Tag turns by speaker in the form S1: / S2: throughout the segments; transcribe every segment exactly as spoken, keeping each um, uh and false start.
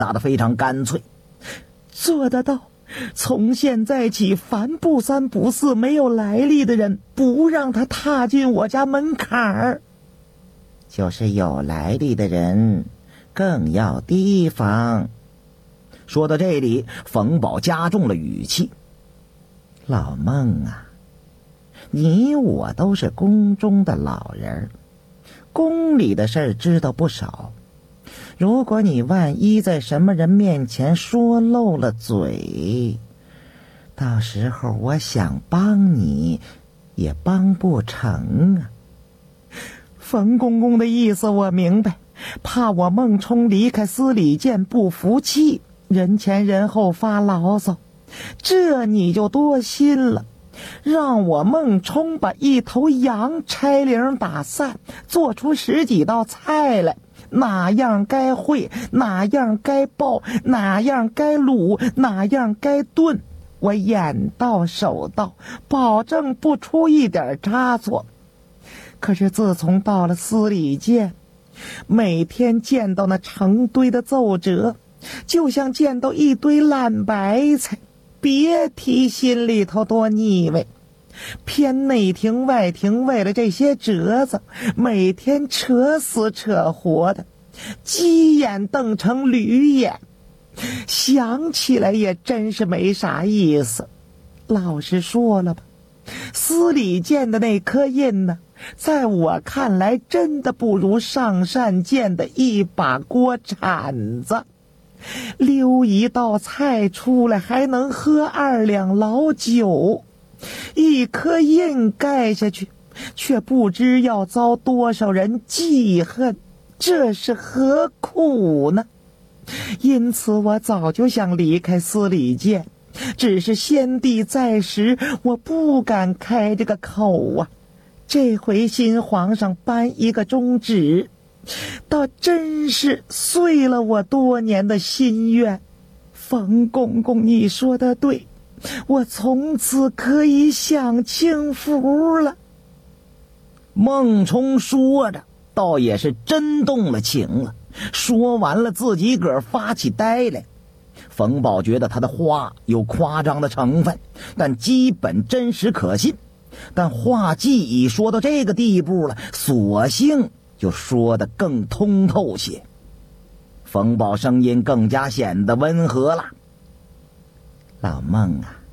S1: 答得非常干脆：
S2: 做得到。从现在起，凡不三不四、没有来历的人，不让他踏进我家门槛儿。
S1: 就是有来历的人，更要提防。说到这里，冯宝加重了语气：老孟啊，你我都是宫中的老人，宫里的事儿知道不少。如果你万一在什么人面前说漏了嘴，到时候我想帮你也帮不成啊。
S2: 冯公公的意思我明白，怕我孟冲离开司礼监不服气，人前人后发牢骚，这你就多心了。让我孟冲把一头羊拆零打散，做出十几道菜来，哪样该烩，哪样该爆，哪样该卤，哪样该炖，我眼到手到，保证不出一点差错。可是自从到了司礼监，每天见到那成堆的奏折，就像见到一堆烂白菜，别提心里头多腻味。偏内廷外廷为了这些折子，每天扯死扯活的，鸡眼瞪成驴眼，想起来也真是没啥意思。老实说了吧，司礼监的那颗印呢，在我看来真的不如上善监的一把锅铲子，溜一道菜出来还能喝二两老酒，一颗印盖下去，却不知要遭多少人记恨，这是何苦呢？因此我早就想离开司礼监，只是先帝在时，我不敢开这个口啊。这回新皇上颁一个中旨，倒真是遂了我多年的心愿。冯公公你说的对，我从此可以享清福了。
S1: 孟冲说着倒也是真动了情了，说完了自己个儿发起呆来。冯宝觉得他的话有夸张的成分，但基本真实可信。但话既已说到这个地步了，索性就说得更通透些。冯宝声音更加显得温和了：老孟啊，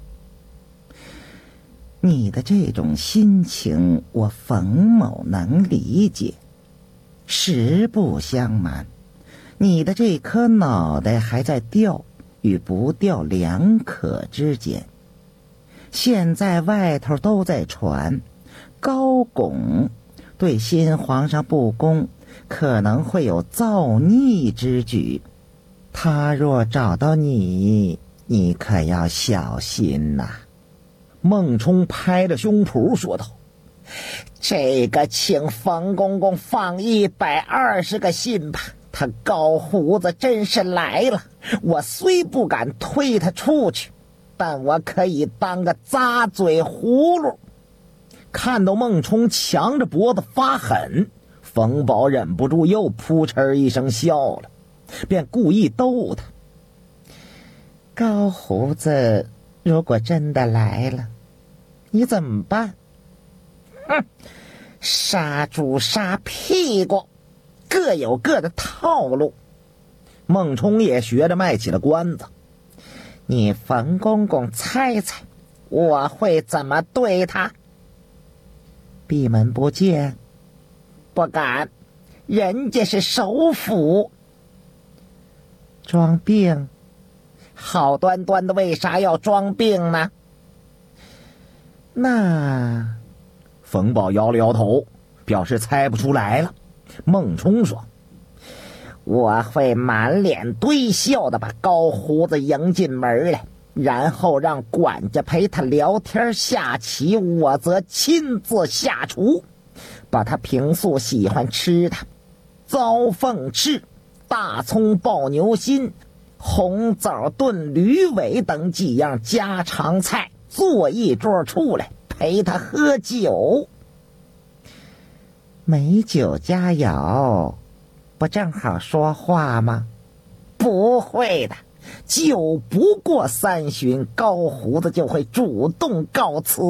S1: 你的这种心情我冯某能理解。实不相瞒，你的这颗脑袋还在掉与不掉两可之间。现在外头都在传，高拱对新皇上不公，可能会有造逆之举。他若找到你，你可要小心呐、啊。孟冲拍着胸脯说道：这个请冯公公放一百二十个信吧，他高胡子真是来了，我虽不敢推他出去，但我可以当个咂嘴葫芦。看到孟冲强着脖子发狠，冯宝忍不住又扑哧一声笑了，便故意逗他：高胡子如果真的来了，你怎么办？哼，杀猪杀屁股，各有各的套路。孟冲也学着卖起了关子：你冯公公猜猜我会怎么对他？闭门不见？不敢，人家是首辅。装病？好端端的为啥要装病呢？那冯宝摇了摇头，表示猜不出来了。孟冲说：我会满脸堆笑的把高胡子迎进门来，然后让管家陪他聊天下棋，我则亲自下厨，把他平素喜欢吃的糟凤翅、大葱爆牛心、红枣炖驴尾等几样家常菜做一桌出来，陪他喝酒。美酒佳肴不正好说话吗？不， 不会的，就不过三旬，高胡子就会主动告辞。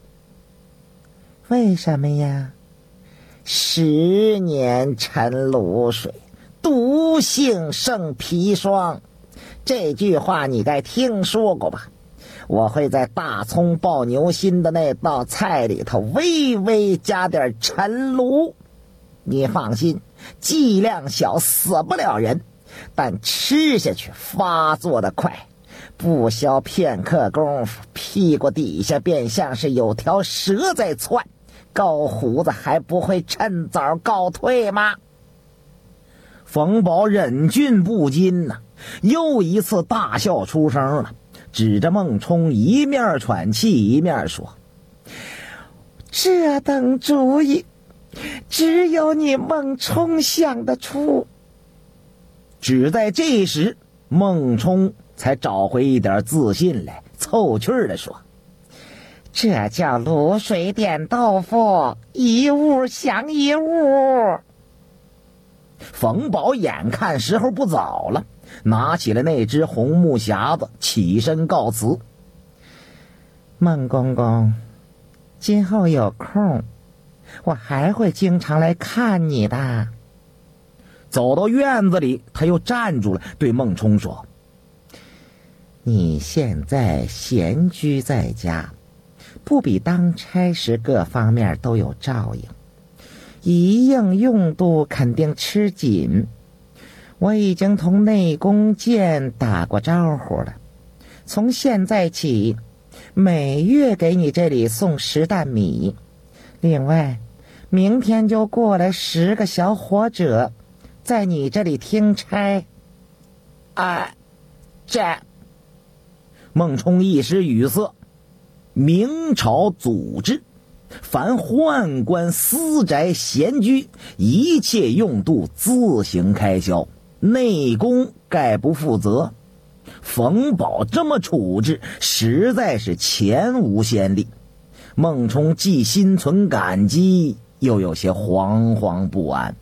S2: 为什么呀？
S1: 十年沉卤水，独性胜砒霜，这句话你该听说过吧？我会在大葱爆牛心的那道菜里头微微加点陈卤，你放心，剂量小，死不了人，但吃下去发作的快，不消片刻功夫，屁股底下便像是有条蛇在窜，高胡子还不会趁早告退吗？
S2: 冯宝忍俊不禁呐、啊，又一次大笑出声了，指着孟冲一面喘气一面说：这等主意只有你孟冲想得出。只在这时，孟冲才找回一点自信来，凑趣儿地说：
S1: 这叫卤水点豆腐，一物降一物。
S2: 冯宝眼看时候不早了，拿起了那只红木匣子，起身告辞：孟公公，今后有空我还会经常来看你的。走到院子里，他又站住了，对孟冲说：你现在闲居在家，不比当差时各方面都有照应，一应用度肯定吃紧。我已经同内宫监打过招呼了，从现在起每月给你这里送十担米，另外明天就过来十个小伙者在你这里听差。
S1: 啊，这……
S2: 孟冲一时语塞。明朝祖制，凡宦官私宅闲居，一切用度自行开销，内宫概不负责。冯宝这么处置，实在是前无先例。孟冲既心存感激，又有些惶惶不安。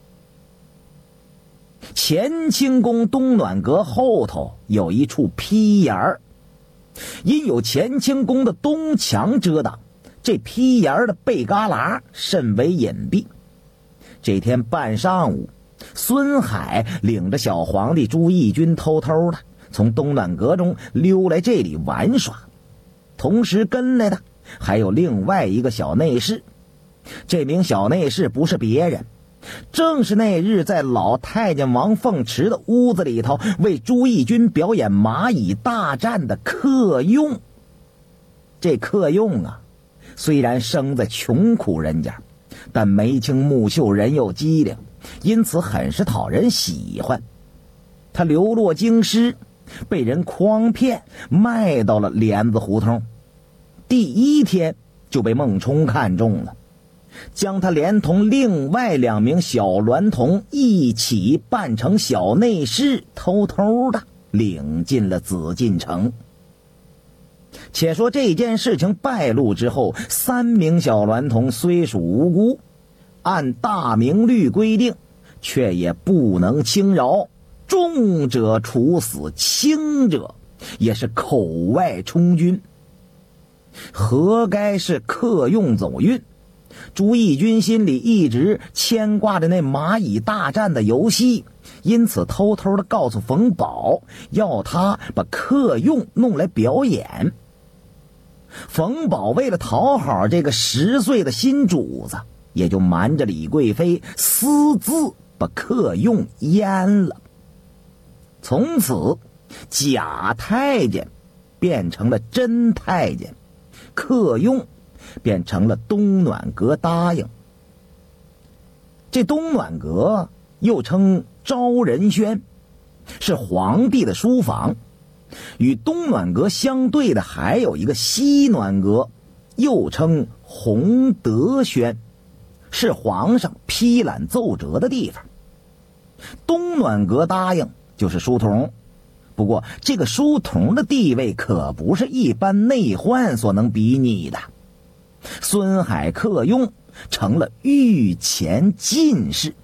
S2: 乾清宫东暖阁后头有一处披檐儿，因有乾清宫的东墙遮挡，这披檐的背旮旯甚为隐蔽。这天半上午，孙海领着小皇帝朱翊钧偷偷的从东暖阁中溜来这里玩耍，同时跟来的还有另外一个小内侍。这名小内侍不是别人，正是那日在老太监王凤池的屋子里头为朱翊钧表演蚂蚁大战的克用。这克用啊，虽然生在穷苦人家，但眉清目秀，人又机灵，因此很是讨人喜欢。他流落京师，被人诓骗卖到了帘子胡同，第一天就被孟冲看中了，将他连同另外两名小娈童一起扮成小内侍，偷偷的领进了紫禁城。且说这件事情败露之后，三名小娈童虽属无辜，按大明律规定，却也不能轻饶，重者处死，轻者也是口外充军。何该是克用走运？朱翊钧心里一直牵挂着那蚂蚁大战的游戏，因此偷偷的告诉冯宝，要他把克用弄来表演。冯宝为了讨好这个十岁的新主子，也就瞒着李贵妃私自把克用阉了。从此假太监变成了真太监，克用变成了东暖阁答应。这东暖阁又称昭仁轩，是皇帝的书房。与东暖阁相对的还有一个西暖阁，又称弘德轩，是皇上批览奏折的地方。东暖阁答应就是书童，不过这个书童的地位可不是一般内宦所能比拟的。孙海克用成了御前进士，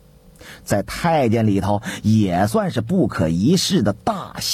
S1: 在太监里头也算是不可一世的大